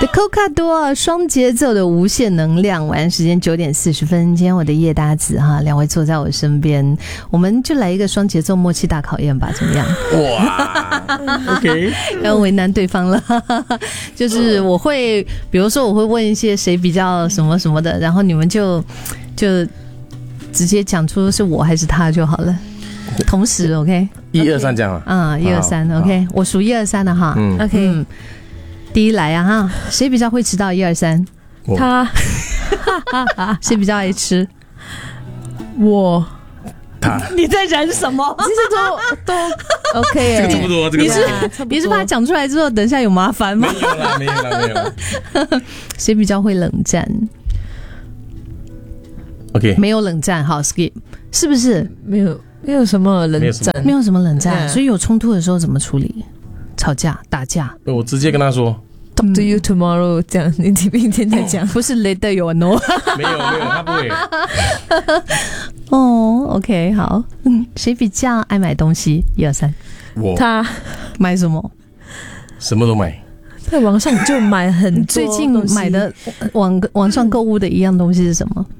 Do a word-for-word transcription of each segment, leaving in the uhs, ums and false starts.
的扣卡多双节奏的无限能量，晚上时间九点四十分。今天我的叶大子哈，两位坐在我身边，我们就来一个双节奏默契大考验吧，怎么样？ 哇 ，OK， 要为难对方了，就是我会，比如说我会问一些谁比较什么什么的，然后你们就就直接讲出是我还是他就好了。同时 ，OK， 一二三讲啊， 嗯，一二三 ，OK， 我数一二三的哈，嗯 ，OK，嗯，第一来啊哈，谁比较会迟到？一二三， 他， 谁比较爱吃？ 我， 他， 你在燃什么？ 其实都都 OK， 这个差不多，这个你是你是怕讲出来之后，等一下有麻烦吗？ 没有啦，没有啦，没有啦。 谁比较会冷战 ？OK， 没有冷战，好 skip， 是不是？ 没有。没有什么冷战， 没有什么冷战， yeah. 所以有冲突的时候怎么处理？吵架、打架？ 我直接跟他说 ，Talk to you tomorrow， 这样你明天再讲， 不是 later you know， 没有没有，他不会。 哦 ，OK， 好，嗯，谁比较爱买东西？一二三， 我他买什么？ 什么都买， 在网上就买很多。 最近买的网网上购物的一样东西是什么？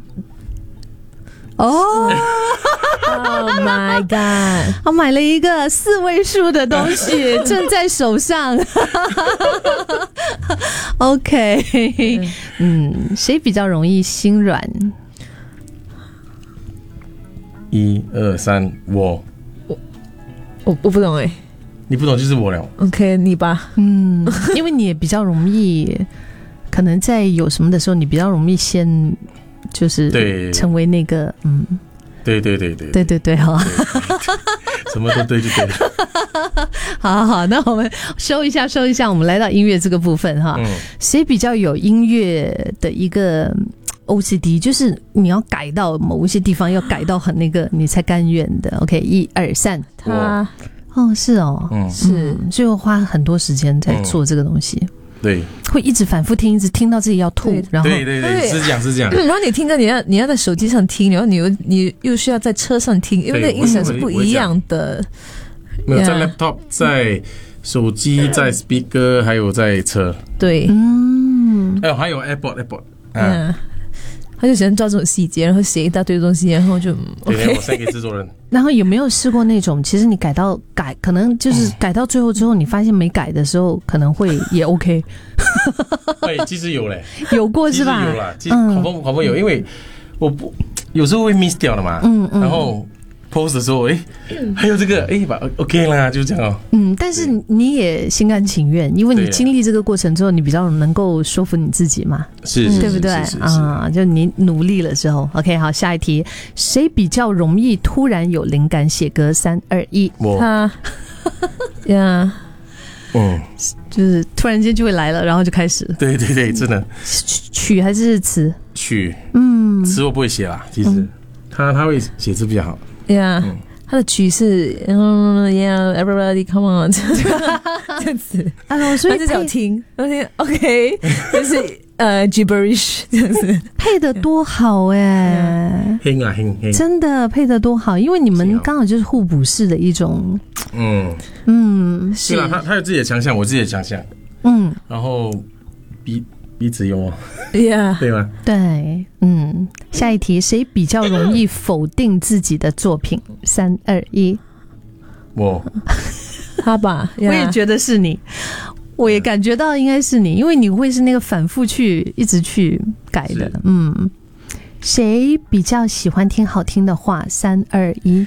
哦。 Oh my god！ 他买了一个四位数的东西，正在手上。OK， 嗯，谁比较容易心软？ 一二三，我我我我不懂哎、欸， 你不懂就是我了。 OK， 你吧。 嗯，因为你也比较容易，可能在有什么的时候，你比较容易先就是成为那个嗯。 对对对对对对对哈， 什么都对就对了。 好好好，那我们收一下收一下，我们来到音乐这个部分哈。谁、嗯、比较有音乐的一个 O C D， 就是你要改到某一些地方，要改到很那个，你才甘愿的。OK， 一二三， 他哦是哦， 嗯是， 所以我花很多时间在做这个东西。嗯对， 会一直反复听，一直听到自己要吐，然后对对对，是这样是这样。 然后你听歌，你要你要在手机上听，然后你又你又需要在车上听，因为那音响是不一样的。 没有在 laptop， 在手机，在 speaker， 还有在车。 对， 嗯， 还有还有 AirPod AirPod， 嗯。他就喜欢抓这种细节，然后写一大堆东西，然后就 OK， 我塞给制作人。 然后有没有试过那种，其实你改到改，可能就是改到最后之后，你发现没改的时候，可能会也 OK。 对，其实有嘞， 有过是吧？ 有啦，其实好不好不有，因为我不有时候会 miss 掉了嘛，嗯嗯，然后 post 的时候，哎，还有这个，哎，把 OK 啦，就这样哦。 嗯，但是你也心甘情愿，因为你经历这个过程之后，你比较能够说服你自己嘛， 是， 对不对啊？就你努力了之后 ，OK， 好，下一题，谁比较容易突然有灵感写歌？三二一， 他呀， 嗯， 就是突然间就会来了，然后就开始。 对对对，真的。 曲还是词？ 曲，嗯，词我不会写啦，其实他他会写字比较好。 呀、yeah, 嗯，他的曲是嗯 ，Yeah, everybody come on， 这样子，啊， 所以他就想听，我听 OK， 就是呃 gibberish 这样子， 配得多好哎、欸， 听啊听听， 真的配得多好，因为你们刚好就是互补式的一种， 嗯嗯， 是啦，他他有自己的强项，我自己的强项，嗯，然后比。彼此用哦 ，Yeah， 对吗？ 对，嗯，下一题，谁比较容易否定自己的作品？三二一， 我， 他吧， yeah. 我也觉得是你，我也感觉到应该是你，因为你会是那个反复去一直去改的，嗯。谁比较喜欢听好听的话？三二一，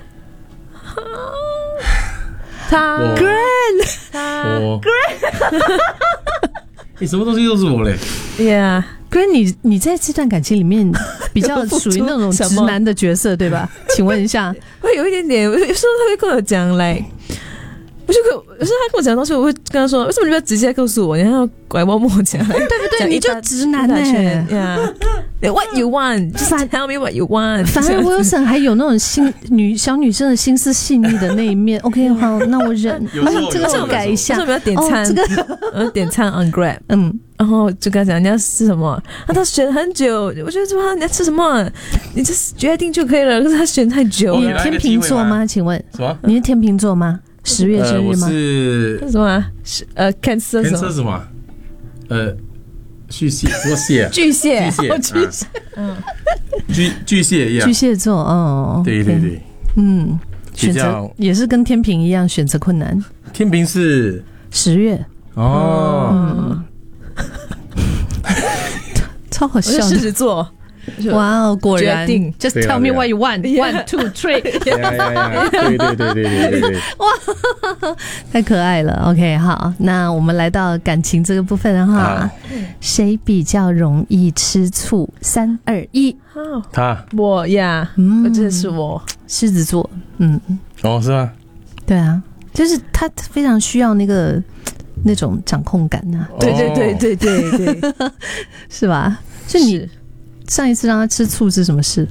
他 ，Grand， 他 Grand。 你、欸、什么东西都是我嘞 ，Yeah， 可是你你在这段感情里面比较属于那种直男的角色，对吧？请问一下， 会有一点点，有时候他会跟我讲来，我就跟有时候他跟我讲东西，我会跟他说，为什么你不要直接告诉我，你还要拐弯抹角？对不对？你就直男呢、欸、 ？Yeah，What you want？ Just tell me what you want。 反而 Wilson 还有那种心女小女生的心思细腻的那一面。OK， 好，那我忍。啊，这个我改一下。 为什么要点餐？ 哦、这个我点餐 on Grab。嗯。然后就跟他讲你要吃什么，他都选很久，我觉得什么你要吃什么，你就决定就可以了。可是他选太久了。 你天秤座吗？请问什么？ 你是天秤座吗？十月生日吗？ 呃、我是什么？呃 ，Cancer 什么？ 呃，巨蟹什么蟹？ 巨蟹， 巨蟹， 哦、巨蟹， 嗯，巨巨蟹一样， 巨蟹座，哦， 对对对， 嗯，选择也是跟天平一样，选择困难。 天平是十月哦， 嗯，超好笑的。 狮子座。 哇哦，果然 ！Just tell me what you want. One, two, three. 对对对对对对对！ 哇，太可爱了。OK， 好，那我们来到感情这个部分哈，谁比较容易吃醋？三二一， 他， 我呀，嗯，这是我， 狮子座，嗯， 哦，是吗？ 对啊，就是他非常需要那个那种掌控感啊。 对对对对对对， 是吧？就你。上一次让他吃醋是什么事？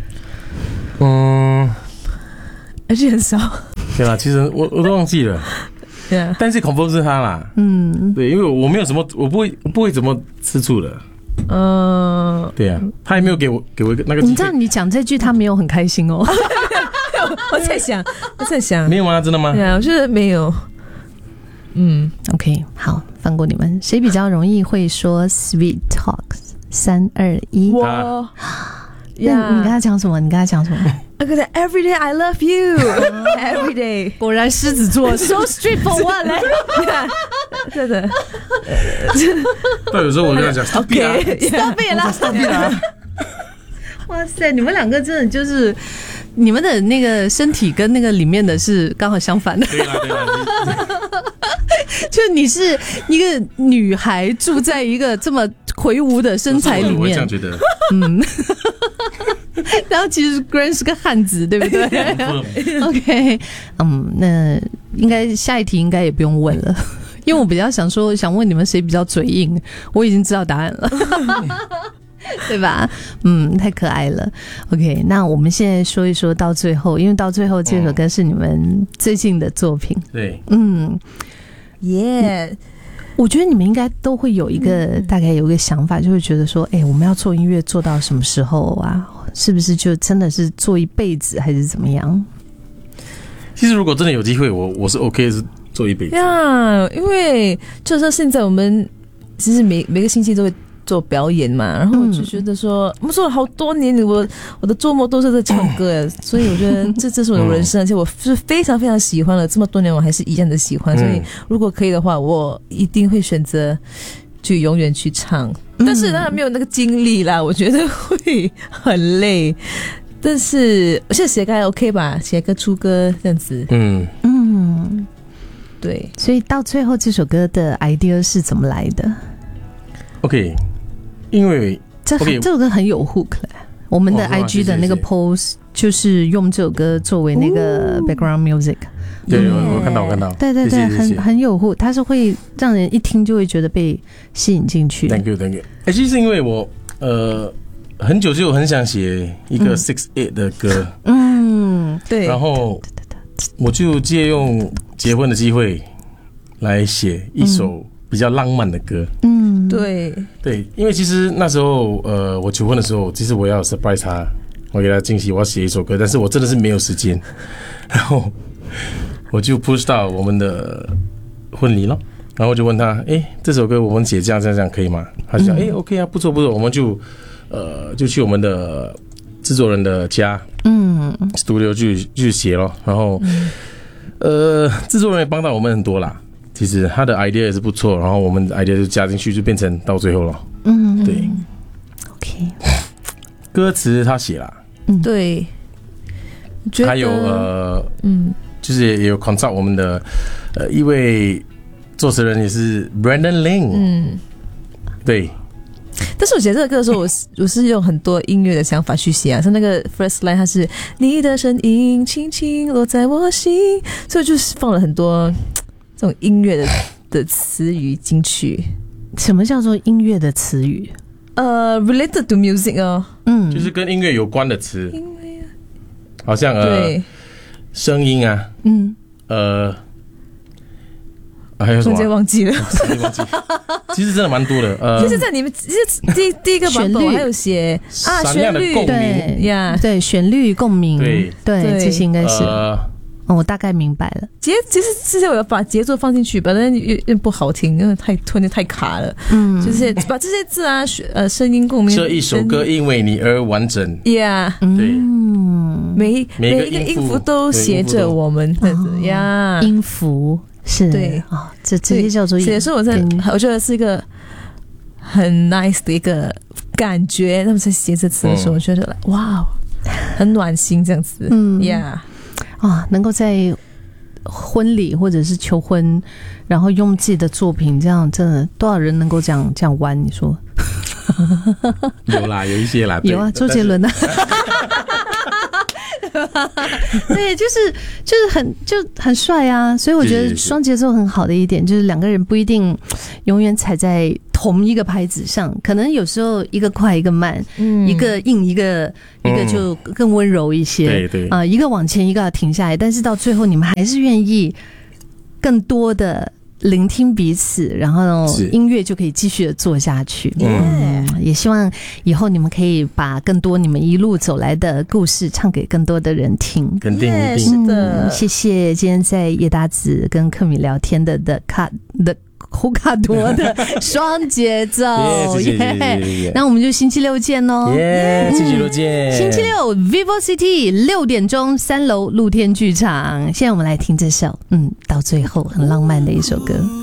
嗯， 而且很少。 对啦，其实我我都忘记了。 对啊， 但是confirm是他啦。嗯，对，因为我没有什么，我不会，我不会怎么吃醋的。嗯，对啊，他也没有给我给我一个那个。 你知道你讲这句，他没有很开心哦。 我在想，我在想， 没有吗？真的吗？ 对啊，我觉得没有。嗯 ，OK， 好，放过你们。谁比较容易会说 sweet talks？三二一， 我， 那你跟他讲什么？你跟他讲什么？ 我跟他 Every day I love you, every day。 果然狮子座 ，so straightforward 嘞， 真的。 但有时候我跟他讲 ，stop it 啦 ，stop it 啦 ，stop it 啦。 哇塞，你们两个真的就是你们的那个身体跟那个里面的是刚好相反的。 对啦对啦。 就你是一个女孩住在一个这么魁梧的身材里面， 我这样觉得。 嗯，然后其实 Grant 是个汉子，对不对？OK， 嗯，那应该下一题应该也不用问了，因为我比较想说，想问你们谁比较嘴硬，我已经知道答案了。对吧？嗯，太可爱了。OK， 那我们现在说一说到最后，因为到最后这首歌是你们最近的作品。 对， 嗯， 耶、yeah ， 我觉得你们应该都会有一个、嗯、大概有一个想法，就会觉得说，哎、欸，我们要做音乐做到什么时候啊？是不是就真的是做一辈子，还是怎么样？ 其实如果真的有机会，我我是 OK 是做一辈子。 呀、yeah ，因为就是说现在我们其实每每个星期都会做表演嘛，然后我就觉得说，嗯、我们做了好多年，我我的周末都是在唱歌，所以我觉得这这是我的人生，而且我是非常非常喜欢了，这么多年我还是一样的喜欢，所以如果可以的话，我一定会选择去永远去唱，但是当然没有那个精力啦，我觉得会很累。但是我现在写歌还 OK 吧，写歌出歌这样子，嗯嗯，对， 所以到最后这首歌的 idea 是怎么来的 ？OK。因为这、okay, 这首歌很有 hook， 我们的 I G 的那个 post 就是用这首歌作为那个 background music。 对，我看到，我看到。 对对对，很很有 hook， 它是会让人一听就会觉得被吸引进去。 Thank you, thank you。哎，其实因为我呃很久就很想写一个 six eight 的歌， 嗯，对。 然后我就借用结婚的机会来写一首比较浪漫的歌。 嗯。对对，因为其实那时候，呃，我求婚的时候，其实我要 surprise 他，我给他惊喜，我要写一首歌，但是我真的是没有时间，然后我就 push 到我们的婚礼了，然后我就问他，哎，这首歌我们写这样这样这样可以吗？他就讲，哎 ，OK 啊，不错不错，我们就呃就去我们的制作人的家，嗯 ，studio 去去写咯，然后呃，制作人也帮到我们很多啦。其实他的 idea 也是不错，然后我们的 idea 就加进去，就变成到最后了。嗯，对。 OK， 歌词他写了， 嗯，对。 还有呃，嗯，就是也有 consult 我们的呃一位作词人也是 Brandon Ling， 嗯，对。 但是我写这个歌的时候，我是我是用很多音乐的想法去写啊，像那个 first line 它是你的声音轻轻落在我心，所以就是放了很多这种音乐的的词语进去。 什么叫做音乐的词语？ 呃 ，related to music 哦， 嗯，就是跟音乐有关的词，好像呃，声音啊，嗯，呃，啊、还有什么、啊？ 直接忘记了， 直接忘记。其实真的蛮多的，呃， 其实，在你们其实第第一个版本我还有写啊，旋律共鸣对呀，对旋律共鸣， 对对，这些应该是。 呃哦，我大概明白了。 节其实之前我要把节奏放进去，但是有点不好听，因为太突然太卡了。嗯，就是把这些字啊，呃，声音共鸣。 这一首歌因为你而完整。 Yeah， 对， 嗯， 每每一个音符都写着我们的呀， 音符是对啊、哦，这这些叫做音。 所以说我在，我觉得是一个很 nice 的一个感觉。他们在写这词的时候，我觉得哇，很暖心这样子。嗯呀。Yeah， 啊，能够在婚礼或者是求婚，然后用自己的作品，这样真的多少人能够这样这样玩？你说有啦，有一些啦， 有啊，周杰伦啊，对，就是就是很就很帅啊，所以我觉得双节奏很好的一点就是两个人不一定永远踩在同一个拍子上，可能有时候一个快一个慢，嗯，一个硬一个一个就更温柔一些， 对对啊，一个往前一个要停下来，但是到最后你们还是愿意更多的聆听彼此，然后音乐就可以继续的做下去。嗯，也希望以后你们可以把更多你们一路走来的故事唱给更多的人听。 肯定一定是的、 嗯。谢谢今天在叶达子跟克米聊天的的卡的胡卡多的双节奏。 yeah, 谢谢谢谢谢谢。 那我们就星期六见喽。 耶、yeah, ，星期六见。 星期六 Vivo City 六点钟三楼露天剧场。现在我们来听这首，嗯，到最后很浪漫的一首歌。